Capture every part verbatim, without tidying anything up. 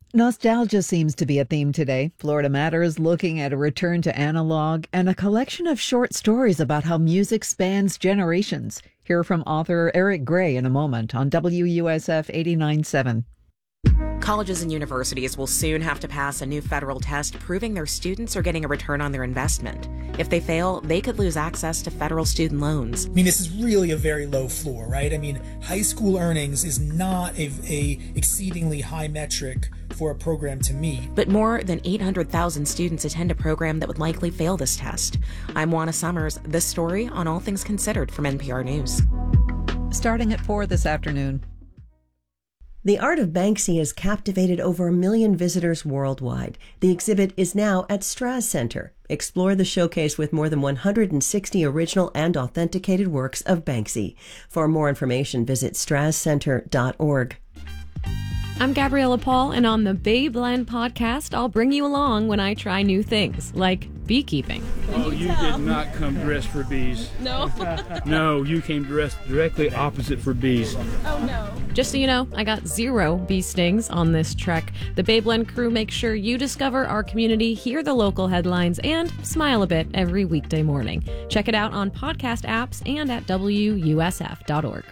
Nostalgia seems to be a theme today. Florida Matters looking at a return to analog and a collection of short stories about how music spans generations. Hear from author Eric Gray in a moment on W U S F eighty-nine point seven. Colleges and universities will soon have to pass a new federal test proving their students are getting a return on their investment. If they fail, they could lose access to federal student loans. I mean, this is really a very low floor, right? I mean, high school earnings is not a, a exceedingly high metric for a program to meet. But more than eight hundred thousand students attend a program that would likely fail this test. I'm Juana Summers. This story on All Things Considered from N P R News. Starting at four this afternoon. The art of Banksy has captivated over a million visitors worldwide. The exhibit is now at Straz Center. Explore the showcase with more than one hundred sixty original and authenticated works of Banksy. For more information, visit straz center dot org. I'm Gabriella Paul, and on the Babeland podcast, I'll bring you along when I try new things, like beekeeping. Oh, you did not come dressed for bees. No. No, you came dressed directly opposite for bees. Oh, no. Just so you know, I got zero bee stings on this trek. The Babeland crew makes sure you discover our community, hear the local headlines, and smile a bit every weekday morning. Check it out on podcast apps and at W U S F dot org.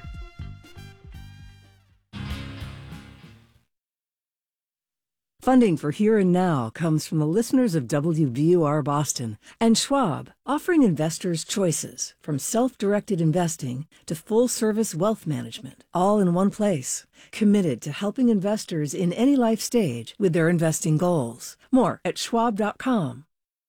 Funding for Here and Now comes from the listeners of W B U R Boston and Schwab, offering investors choices from self-directed investing to full-service wealth management, all in one place. Committed to helping investors in any life stage with their investing goals. More at schwab dot com.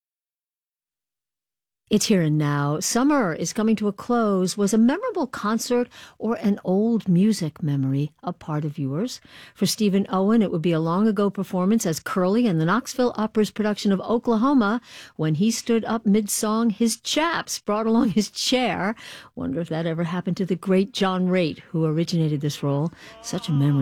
It's Here and Now. Summer is coming to a close. Was a memorable concert or an old music memory a part of yours? For Stephen Owen, it would be a long-ago performance as Curly in the Knoxville Opera's production of Oklahoma. When he stood up mid-song, his chaps brought along his chair. Wonder if that ever happened to the great John Raitt, who originated this role. Such a memory.